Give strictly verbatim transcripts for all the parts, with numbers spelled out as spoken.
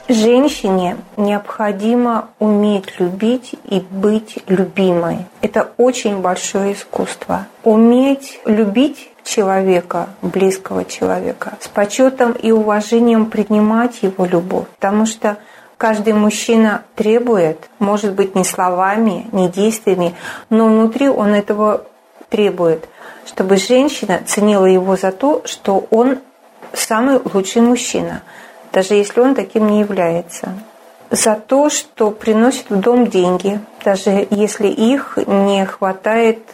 Женщине необходимо уметь любить и быть любимой. Это очень большое искусство. Уметь любить человека, близкого человека, с почетом и уважением принимать его любовь. Потому что каждый мужчина требует, может быть, не словами, не действиями, но внутри он этого требует, чтобы женщина ценила его за то, что он самый лучший мужчина, даже если он таким не является. За то, что приносит в дом деньги, даже если их не хватает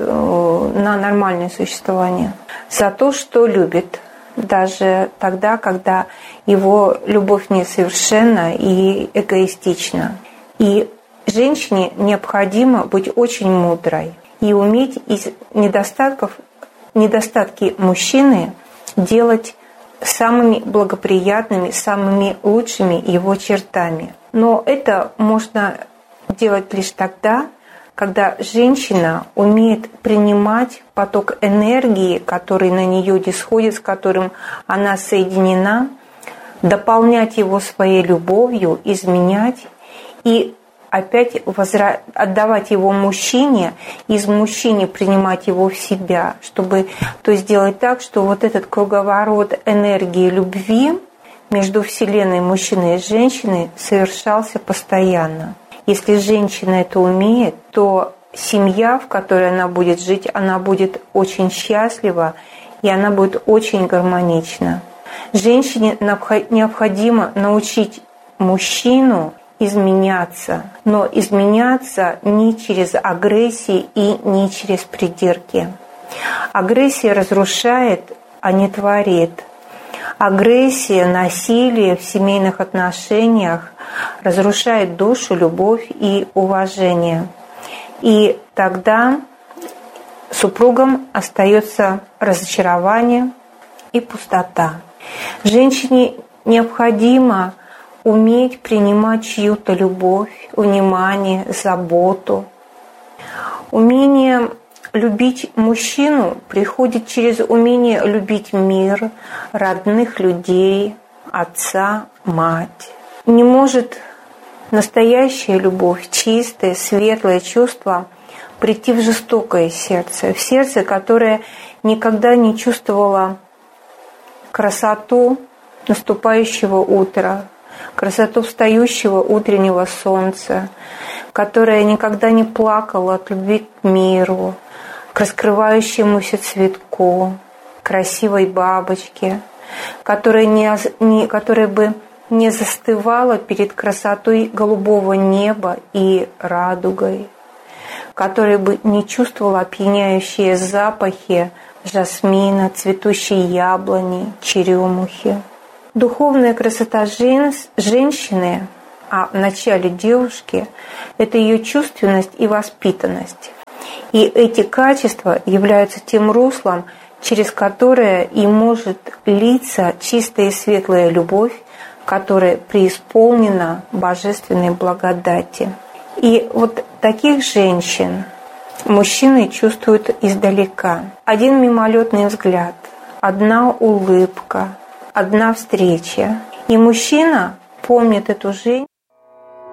на нормальное существование. За то, что любит, даже тогда, когда его любовь несовершенна и эгоистична. И женщине необходимо быть очень мудрой и уметь из недостатков, недостатки мужчины делать самыми благоприятными, самыми лучшими его чертами. Но это можно делать лишь тогда, когда женщина умеет принимать поток энергии, который на нее исходит, с которым она соединена, дополнять его своей любовью, изменять и опять возра... отдавать его мужчине, из мужчины принимать его в себя, чтобы то есть сделать так, что вот этот круговорот энергии любви между Вселенной, мужчиной и женщиной совершался постоянно. Если женщина это умеет, то семья, в которой она будет жить, она будет очень счастлива и она будет очень гармонична. Женщине необходимо научить мужчину изменяться, но изменяться не через агрессию и не через придирки. Агрессия разрушает, а не творит. Агрессия, насилие в семейных отношениях разрушает душу, любовь и уважение. И тогда супругам остается разочарование и пустота. Женщине необходимо уметь принимать чью-то любовь, внимание, заботу. Умение любить мужчину приходит через умение любить мир, родных людей, отца, мать. Не может настоящая любовь, чистое, светлое чувство прийти в жестокое сердце, в сердце, которое никогда не чувствовало красоту наступающего утра, красоту встающего утреннего солнца, которая никогда не плакала от любви к миру, к раскрывающемуся цветку, красивой бабочке, которая, не, не, которая бы не застывала перед красотой голубого неба и радугой, которая бы не чувствовала опьяняющие запахи жасмина, цветущей яблони, черемухи. Духовная красота женщины, а в начале девушки, это ее чувственность и воспитанность. И эти качества являются тем руслом, через которое и может литься чистая и светлая любовь, которая преисполнена божественной благодати. И вот таких женщин мужчины чувствуют издалека. Один мимолетный взгляд, одна улыбка, одна встреча. И мужчина помнит эту женщину